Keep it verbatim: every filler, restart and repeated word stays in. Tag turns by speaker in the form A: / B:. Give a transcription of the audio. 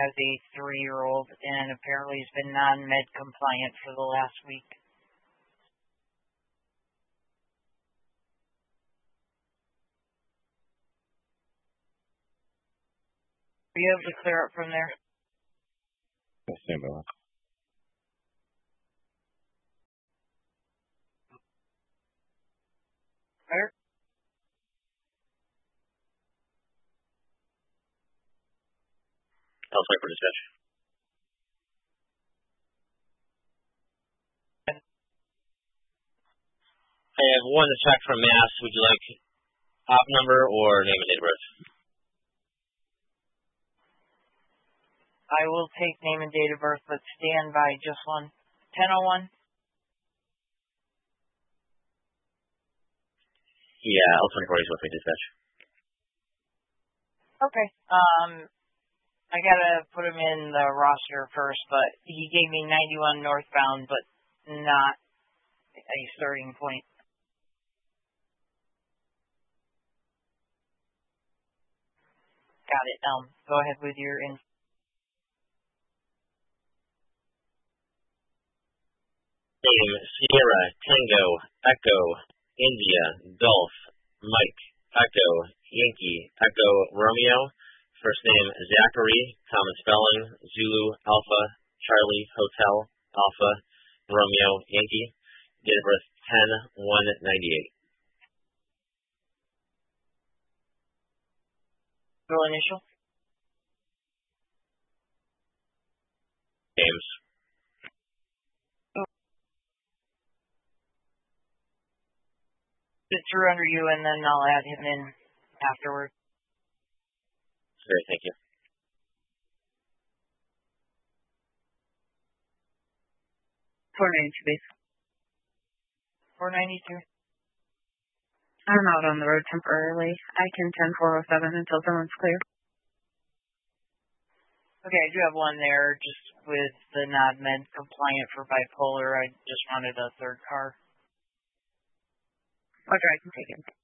A: has a three-year-old and apparently has been non-med compliant for the last week. Are you able to clear up from there?
B: Yes, stand by.
A: Clear?
C: I'll for dispatch. I have one attack from Mass. Would you like op number or name and date of birth?
A: I will take name and date of birth, but stand by just one. ten oh one?
C: Yeah, L twenty-four is with me, dispatch.
A: Okay. Um, I gotta put him in the roster first, but he gave me ninety-one northbound, but not a starting point. Got it. Um, go ahead with your in.
C: Name, Sierra, Tango, Echo, India, Golf, Mike, Echo, Yankee, Echo, Romeo. First name, Zachary, common spelling, Zulu, Alpha, Charlie, Hotel, Alpha, Romeo, Yankee. Date of birth, ten one ninety-eight.
A: Middle initial?
C: James.
A: Sit through under you, and then I'll add him in afterward.
C: Great, thank you.
D: four ninety-two, base.
A: four ninety-two.
D: I'm out on the road temporarily. I can ten four oh seven until someone's clear.
A: Okay, I do have one there just with the non-med compliant for bipolar. I just wanted a third car.
D: Roger, I can take it.